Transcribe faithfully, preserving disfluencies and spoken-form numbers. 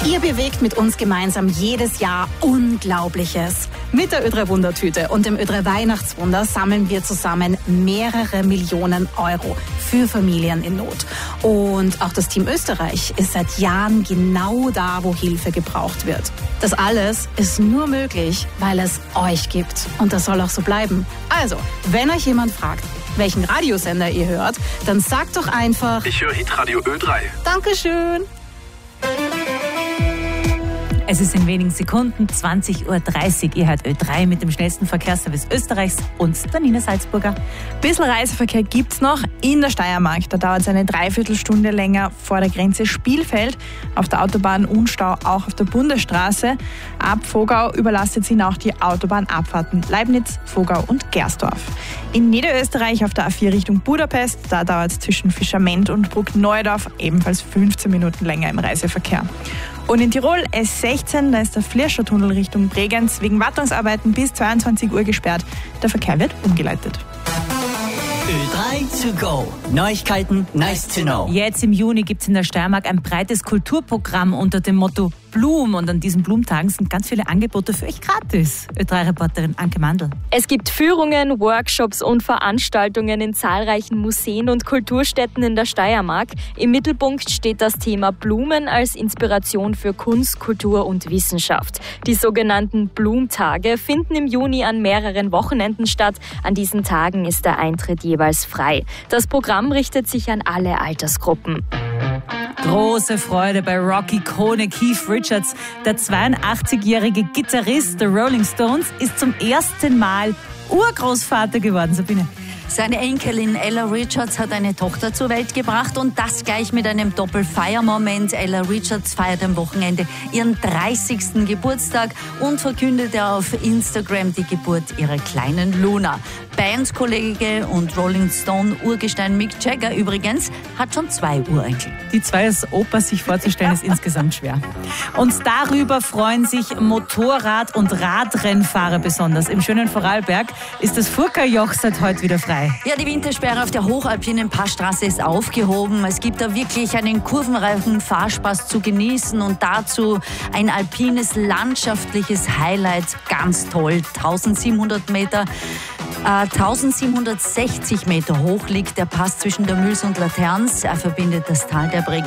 Ihr bewegt mit uns gemeinsam jedes Jahr Unglaubliches. Mit der Ö drei Wundertüte und dem Ö drei Weihnachtswunder sammeln wir zusammen mehrere Millionen Euro für Familien in Not. Und auch das Team Österreich ist seit Jahren genau da, wo Hilfe gebraucht wird. Das alles ist nur möglich, weil es euch gibt. Und das soll auch so bleiben. Also, wenn euch jemand fragt, welchen Radiosender ihr hört, dann sagt doch einfach: Ich höre Hitradio Ö drei. Dankeschön. Es ist in wenigen Sekunden zwanzig Uhr dreißig. Ihr hört Ö drei mit dem schnellsten Verkehrsservice Österreichs und der Nina Salzburger. Ein bisschen Reiseverkehr gibt's noch in der Steiermark. Da dauert es eine Dreiviertelstunde länger vor der Grenze Spielfeld. Auf der Autobahn Unstau, auch auf der Bundesstraße. Ab Vogau überlastet sind auch die Autobahnabfahrten Leibniz, Vogau und Gersdorf. In Niederösterreich auf der A vier Richtung Budapest, da dauert es zwischen Fischerment und Bruck-Neudorf ebenfalls fünfzehn Minuten länger im Reiseverkehr. Und in Tirol S sechzehn, da ist der Flirscher-Tunnel Richtung Bregenz wegen Wartungsarbeiten bis zweiundzwanzig Uhr gesperrt. Der Verkehr wird umgeleitet. Ö drei to go. Neuigkeiten, nice to know. Jetzt im Juni gibt es in der Steiermark ein breites Kulturprogramm unter dem Motto Blum. Und an diesen Blumtagen sind ganz viele Angebote für euch gratis. Ö drei Reporterin Anke Mandl. Es gibt Führungen, Workshops und Veranstaltungen in zahlreichen Museen und Kulturstätten in der Steiermark. Im Mittelpunkt steht das Thema Blumen als Inspiration für Kunst, Kultur und Wissenschaft. Die sogenannten Blumtage finden im Juni an mehreren Wochenenden statt. An diesen Tagen ist der Eintritt jeweils frei. Das Programm richtet sich an alle Altersgruppen. Große Freude bei Rock-Ikone Keith Richards. Der zweiundachtzigjährige Gitarrist der Rolling Stones ist zum ersten Mal Urgroßvater geworden, Sabine. Seine Enkelin Ella Richards hat eine Tochter zur Welt gebracht und das gleich mit einem Doppelfeiermoment. Ella Richards feiert am Wochenende ihren dreißigsten Geburtstag und verkündete auf Instagram die Geburt ihrer kleinen Luna. Bandkollege und Rolling Stone Urgestein Mick Jagger übrigens hat schon zwei Urenkel. Die zwei als Opa sich vorzustellen, ist insgesamt schwer. Und darüber freuen sich Motorrad- und Radrennfahrer besonders. Im schönen Vorarlberg ist das Furka-Joch seit heute wieder frei. Ja, die Wintersperre auf der hochalpinen Passstraße ist aufgehoben. Es gibt da wirklich einen kurvenreichen Fahrspaß zu genießen und dazu ein alpines landschaftliches Highlight. Ganz toll. eintausendsiebenhundert Meter. Äh, eintausendsiebenhundertsechzig Meter hoch liegt der Pass zwischen der Mühls und Laterns. Er verbindet das Tal der Bregenz